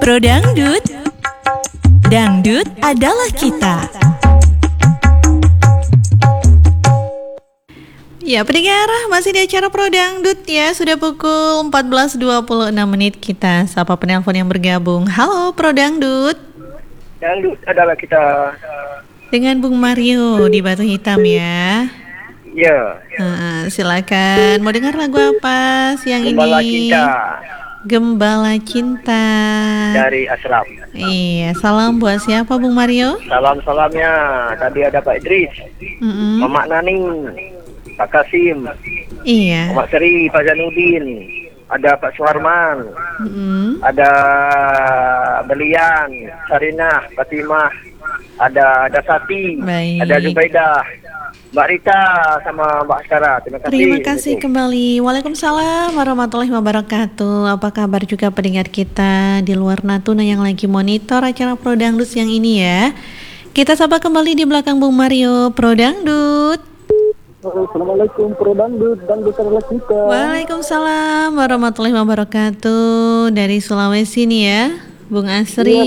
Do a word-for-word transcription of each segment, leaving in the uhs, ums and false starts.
Pro Dangdut, dangdut adalah kita. Ya pendengar, masih di acara Pro Dangdut ya. Sudah pukul empat belas dua puluh enam menit, kita sapa penelpon yang bergabung. Halo Pro Dangdut. Dangdut adalah kita. Dengan Bung Mario di Batu Hitam ya. Ya. Nah, silakan. Mau dengar lagu apa siang Gembala ini? Cinta. Gembala Cinta. Dari Ashraf. Iya, salam buat siapa Bung Mario? Salam-salamnya. Tadi ada Pak Idris, Mm-mm. Mamak Naning, Pak Kasim, Iya. Mamak Seri, Pak Zanudin, ada Pak Suharman, Mm-mm. ada Belian, Sarinah, Fatimah, ada ada Sati, Baik. ada Zubaidah, Mbak Rita sama Mbak Askara. Terima kasih. Terima kasih kembali. Waalaikumsalam warahmatullahi wabarakatuh. Apa kabar juga pendengar kita di luar Natuna yang lagi monitor acara Pro Dangdut siang ini ya. Kita sapa kembali di belakang Bung Mario. Pro Dangdut. Assalamualaikum Pro Dangdut, Dangdut adalah kita. Waalaikumsalam warahmatullahi wabarakatuh. Dari Sulawesi nih ya, Bung Asri.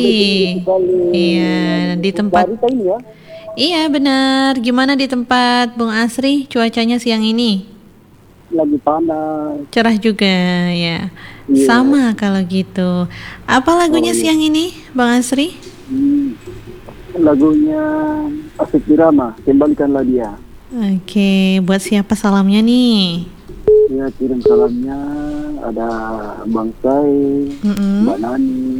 Iya, di tempat. Ini ya. Iya benar. Gimana di tempat Bung Asri cuacanya siang ini? Lagi panas. Cerah juga ya. Iya. Sama kalau gitu. Apa lagunya Oh, iya. siang ini Bang Asri? Hmm, lagunya Asik Irama, Kembalikanlah Dia. Oke, buat siapa salamnya nih? Ya, kirim salamnya ada Bang Sai, Mm-mm. Mbak Nani,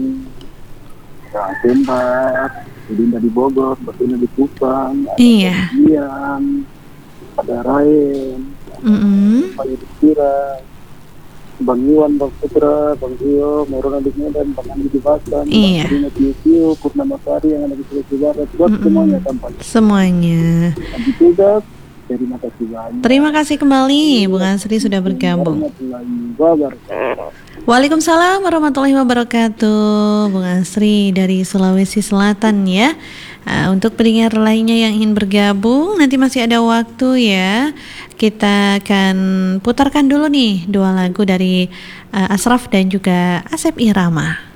Kak Tembak, Dinda di Bogor, Bettina di Kupang, ada Iya. Dian, ada Rain, Mm-mm. Pak Yudhistira, Bang Iwan, Bang Putra, Bang Rio, Meron Adik Medan, Bang Andi di Batam, Iya. Bang Rina Tiusio, Purnama Sari yang ada di Sulawesi Barat, buat Mm-mm. semuanya tampak. Semuanya. Nanti juga, terima kasih banyak. Terima kasih kembali Bung Asri sudah bergabung. Warahmatullahi wabarakatuh. Waalaikumsalam warahmatullahi wabarakatuh. Bung Asri dari Sulawesi Selatan ya. Uh, untuk pendengar lainnya yang ingin bergabung, nanti masih ada waktu ya. Kita akan putarkan dulu nih dua lagu dari uh, Ashraf dan juga Asep Irama.